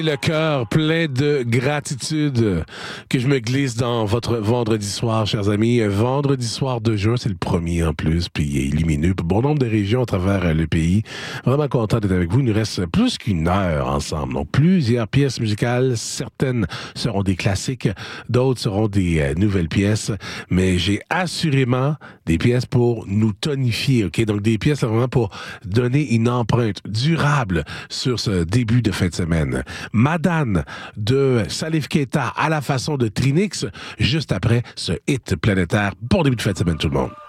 Le cœur plein de gratitude que je me glisse dans votre vendredi soir, chers amis. Vendredi soir de juin, c'est le premier en plus, puis il est lumineux. Bon nombre de régions à travers le pays. Vraiment content d'être avec vous. Il nous reste plus qu'une heure ensemble. Donc, plusieurs pièces musicales. Certaines seront des classiques, d'autres seront des nouvelles pièces. Mais j'ai assurément des pièces pour nous tonifier, OK? Donc, des pièces vraiment pour donner une empreinte durable sur ce début de fin de semaine. Madane de Salif Keita à la façon de Trinix, juste après ce hit planétaire. Bon début de fin de semaine tout le monde.